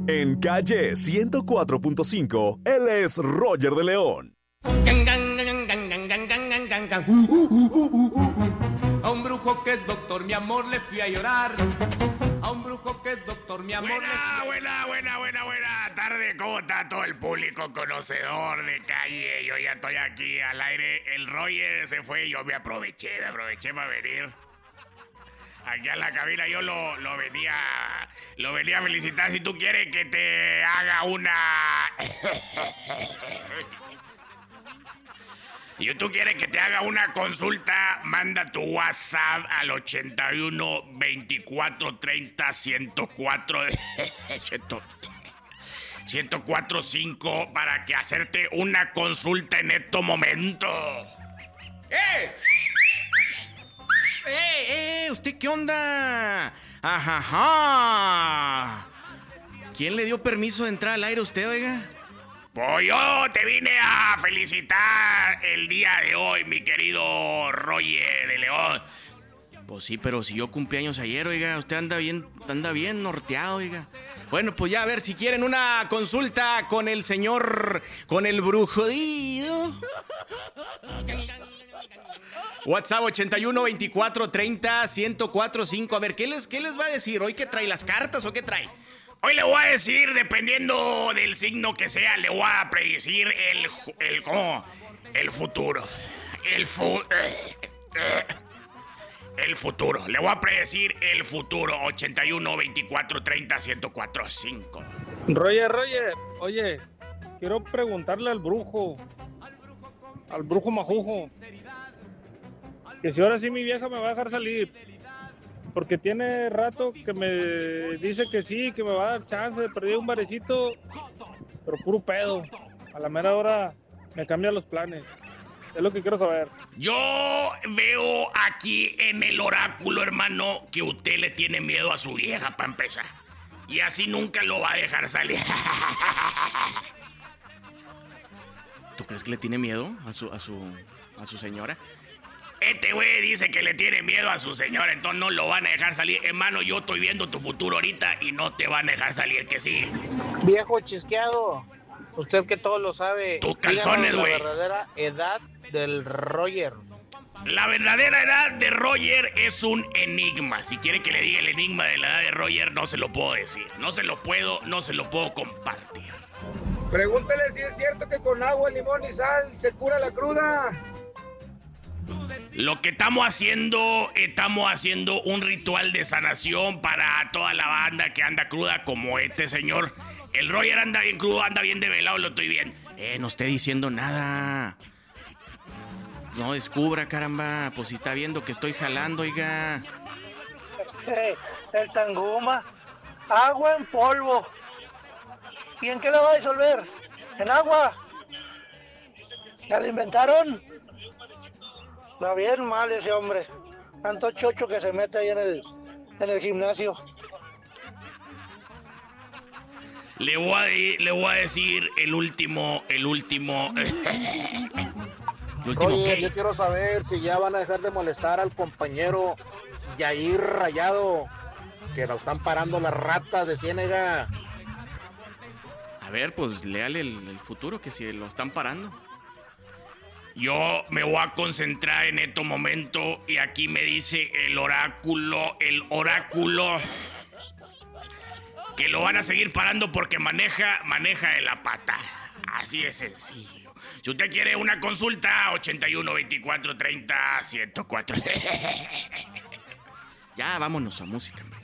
En Calle 104.5, él es Roger de León. A un brujo que es doctor, mi amor, le fui a llorar. A un brujo que es doctor, mi amor. Buena tarde. ¿Cómo está todo el público conocedor de Calle? Yo ya estoy aquí al aire. El Roger se fue y yo me aproveché para venir aquí a la cabina. Yo lo venía a felicitar. Si tú quieres que te haga una... Si tú quieres que te haga una consulta, manda tu WhatsApp al 81 24 30 104 1045 para que hacerte una consulta en estos momentos. ¿Usted qué onda? Ajá. ¿Quién le dio permiso de entrar al aire a usted, oiga? Pues yo te vine a felicitar el día de hoy, mi querido Roger de León. Pues sí, pero si yo cumplí años ayer, oiga, usted anda bien norteado, oiga. Bueno, pues ya a ver si quieren una consulta con el señor, con el brujodío. WhatsApp 81 24 30 1045. A ver, ¿qué les va a decir? ¿Hoy qué trae, las cartas o qué trae? Hoy le voy a decir, dependiendo del signo que sea, le voy a predecir el futuro. El futuro. Le voy a predecir el futuro. 81 24 30 1045. Roger, oye, quiero preguntarle al brujo majujo, que si ahora sí mi vieja me va a dejar salir, porque tiene rato que me dice que sí, que me va a dar chance de perder un barecito, pero puro pedo. A la mera hora me cambia los planes. Es lo que quiero saber. Yo veo aquí en el oráculo, hermano, que usted le tiene miedo a su vieja para empezar. Y así nunca lo va a dejar salir. ¿Tú crees que le tiene miedo a su señora? Este güey dice que le tiene miedo a su señora, entonces no lo van a dejar salir. Hermano, yo estoy viendo tu futuro ahorita y no te van a dejar salir, que sí. Viejo chisqueado, usted que todo lo sabe. Tus calzones, güey. La verdadera edad del Roger. La verdadera edad de Roger es un enigma. Si quiere que le diga el enigma de la edad de Roger, no se lo puedo decir. No se lo puedo compartir. Pregúntale si es cierto que con agua, limón y sal se cura la cruda. Lo que estamos haciendo un ritual de sanación para toda la banda que anda cruda, como este señor. El Roger anda bien crudo, anda bien develado, lo estoy viendo. No esté diciendo nada. No descubra, caramba. Pues si está viendo que estoy jalando, oiga. El Tanguma. Agua en polvo. ¿Y en qué la va a disolver? ¿En agua? ¿Ya la inventaron? Va bien mal ese hombre. Tanto chocho que se mete ahí en el gimnasio. Le voy a decir el último. Oye, yo quiero saber si ya van a dejar de molestar al compañero Yair Rayado, que lo están parando las ratas de Ciénega. A ver, pues léale el futuro, que si lo están parando. Yo me voy a concentrar en estos momentos y aquí me dice el oráculo, que lo van a seguir parando porque maneja de la pata. Así es sencillo. Si usted quiere una consulta, 81 24 30 104. Ya, vámonos a música, hombre.